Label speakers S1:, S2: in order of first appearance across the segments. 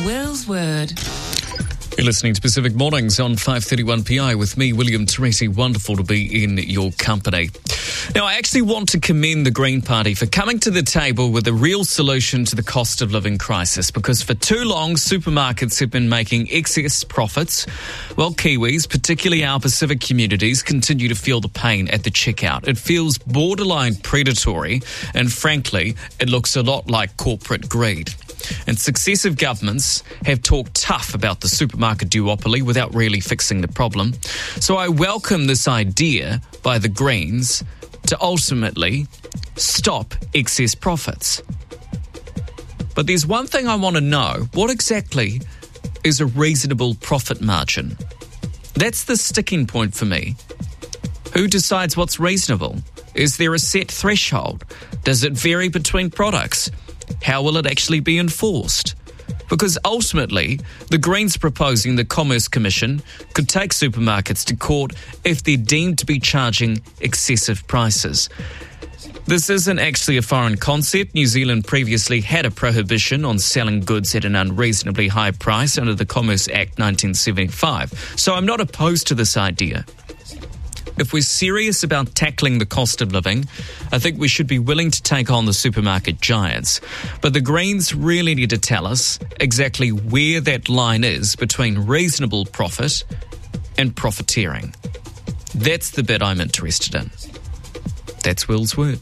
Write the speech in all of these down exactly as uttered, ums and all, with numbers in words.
S1: Will's Word.
S2: You're listening to Pacific Mornings on five thirty-one P I with me, William Teresi. Wonderful to be in your company. Now, I actually want to commend the Green Party for coming to the table with a real solution to the cost of living crisis, because for too long, supermarkets have been making excess profits, while Kiwis, particularly our Pacific communities, continue to feel the pain at the checkout. It feels borderline predatory, and frankly, it looks a lot like corporate greed. And successive governments have talked tough about the supermarket duopoly without really fixing the problem. So I welcome this idea by the Greens to ultimately stop excess profits. But there's one thing I want to know. What exactly is a reasonable profit margin? That's the sticking point for me. Who decides what's reasonable? Is there a set threshold? Does it vary between products? How will it actually be enforced? Because ultimately, the Greens proposing the Commerce Commission could take supermarkets to court if they're deemed to be charging excessive prices. This isn't actually a foreign concept. New Zealand previously had a prohibition on selling goods at an unreasonably high price under the Commerce Act nineteen seventy-five. So I'm not opposed to this idea. If we're serious about tackling the cost of living, I think we should be willing to take on the supermarket giants. But the Greens really need to tell us exactly where that line is between reasonable profit and profiteering. That's the bit I'm interested in. That's Will's Word.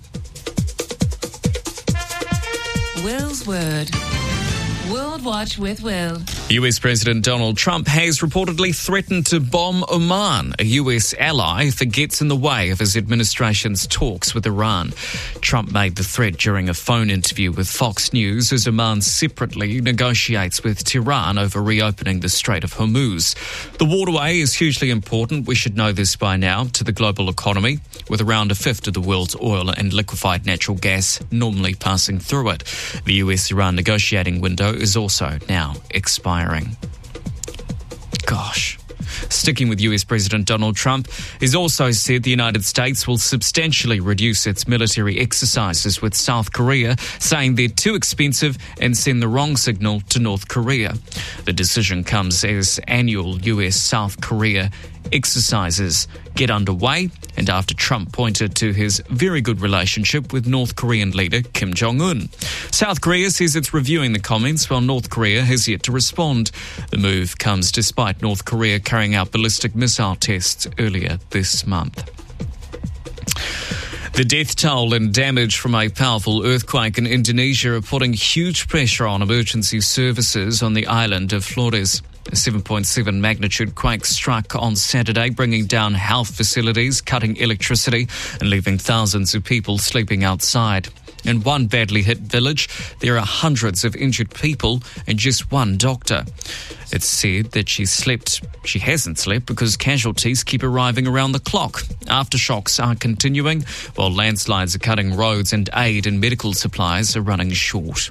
S1: Will's Word. World Watch with Will.
S2: U S President Donald Trump has reportedly threatened to bomb Oman, a U S ally, if it gets in the way of his administration's talks with Iran. Trump made the threat during a phone interview with Fox News as Oman separately negotiates with Tehran over reopening the Strait of Hormuz. The waterway is hugely important, we should know this by now, to the global economy, with around a fifth of the world's oil and liquefied natural gas normally passing through it. The U S-Iran negotiating window is also now expiring. Gosh. Sticking with U S President Donald Trump, he's also said the United States will substantially reduce its military exercises with South Korea, saying they're too expensive and send the wrong signal to North Korea. The decision comes as annual U S-South Korea exercises get underway, and after Trump pointed to his very good relationship with North Korean leader Kim Jong-un. South Korea says it's reviewing the comments, while North Korea has yet to respond. The move comes despite North Korea carrying out ballistic missile tests earlier this month. The death toll and damage from a powerful earthquake in Indonesia are putting huge pressure on emergency services on the island of Flores. A seven point seven magnitude quake struck on Saturday, bringing down health facilities, cutting electricity, and leaving thousands of people sleeping outside. In one badly hit village, there are hundreds of injured people and just one doctor. It's said that she slept, she hasn't slept because casualties keep arriving around the clock. Aftershocks are continuing, while landslides are cutting roads and aid and medical supplies are running short.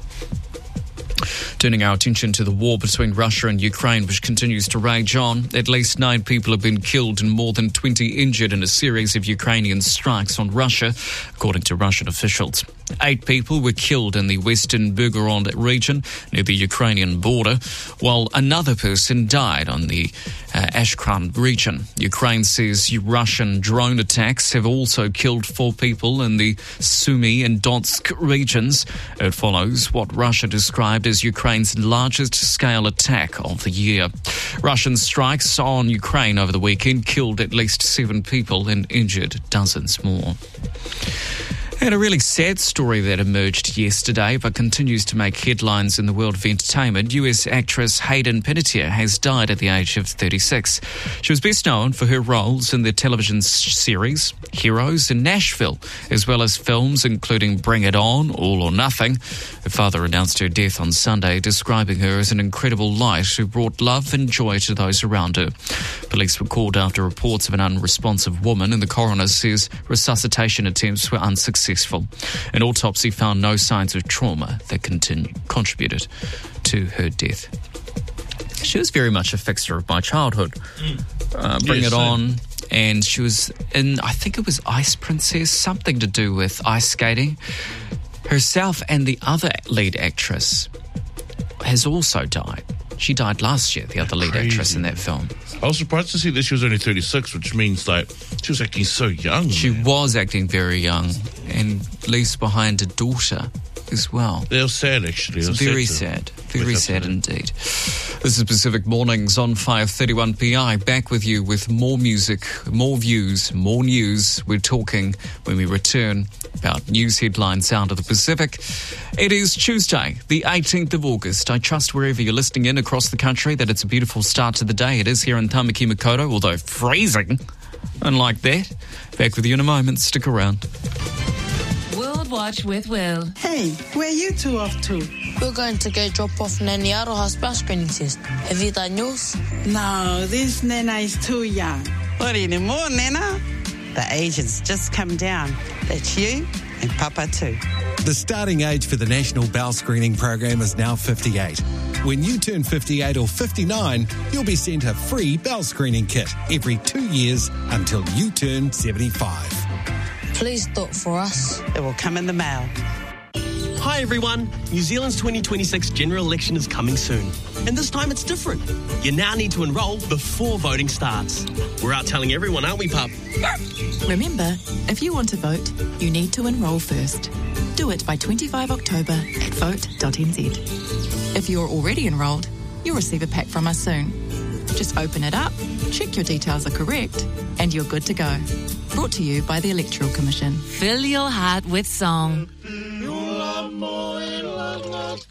S2: Turning our attention to the war between Russia and Ukraine, which continues to rage on. At least nine people have been killed and more than twenty injured in a series of Ukrainian strikes on Russia, according to Russian officials. Eight people were killed in the western Belgorod region near the Ukrainian border, while another person died on the uh, Ashkelon region. Ukraine says Russian drone attacks have also killed four people in the Sumy and Donetsk regions. It follows what Russia described as Ukraine's largest scale attack of the year. Russian strikes on Ukraine over the weekend killed at least seven people and injured dozens more. And a really sad story that emerged yesterday but continues to make headlines in the world of entertainment. U S actress Hayden Panettiere has died at the age of thirty-six. She was best known for her roles in the television series Heroes and Nashville, as well as films including Bring It On, All or Nothing. Her father announced her death on Sunday, describing her as an incredible light who brought love and joy to those around her. Police were called after reports of an unresponsive woman, and the coroner says resuscitation attempts were unsuccessful. An autopsy found no signs of trauma that continue, contributed to her death. She was very much a fixture of my childhood. Mm. Uh, Bring yes, It On, and she was in, I think it was Ice Princess, something to do with ice skating. Herself and the other lead actress, has also died. She died last year, the other lead
S3: Crazy.
S2: actress in that film.
S3: I was surprised to see that she was only thirty-six, which means like she was acting so young.
S2: She
S3: man.
S2: was acting very young and leaves behind a daughter as well.
S3: They were sad, actually.
S2: It's
S3: It was
S2: very
S3: sad.
S2: sad. Very
S3: Wake up
S2: sad
S3: to that.
S2: indeed. This is Pacific Mornings on five thirty-one P I. Back with you with more music, more views, more news. We're talking when we return about news headlines out of the Pacific. It is Tuesday, the eighteenth of August. I trust wherever you're listening in across the country that it's a beautiful start to the day. It is here in Tamaki Makaurau, although freezing. Unlike that. Back with you in a moment. Stick around.
S1: World Watch with Will.
S4: Hey, where you two off to?
S5: We're going to go drop off Nanny Aroha's bus screening test. Have you done yours?
S4: No, this Nana is too young.
S6: What anymore, Nana? The age has just come down. That's you and Papa too.
S7: The starting age for the National Bowel Screening Program is now fifty-eight. When you turn fifty-eight or fifty-nine, you'll be sent a free bowel screening kit every two years until you turn seventy-five.
S5: Please do it for us.
S6: It will come in the mail.
S8: Hi everyone, New Zealand's twenty twenty-six general election is coming soon. And this time it's different. You now need to enrol before voting starts. We're out telling everyone, aren't we, pup?
S9: Remember, if you want to vote, you need to enrol first. Do it by twenty-fifth of October at vote dot n z. If you're already enrolled, you'll receive a pack from us soon. Just open it up, check your details are correct, and you're good to go. Brought to you by the Electoral Commission.
S1: Fill your heart with song.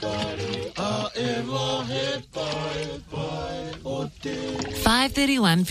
S1: five thirty-one